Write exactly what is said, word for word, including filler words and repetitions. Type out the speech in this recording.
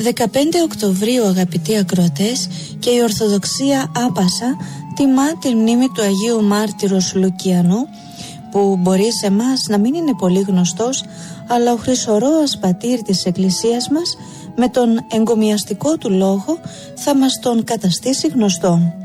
δεκαπέντε Οκτωβρίου, αγαπητοί ακροατές, και η Ορθοδοξία άπασα τιμά τη μνήμη του Αγίου Μάρτυρος Λουκιανού, που μπορεί σε εμάς να μην είναι πολύ γνωστός, αλλά ο χρυσορόας πατήρ της Εκκλησίας μας με τον εγκομιαστικό του λόγο θα μας τον καταστήσει γνωστό.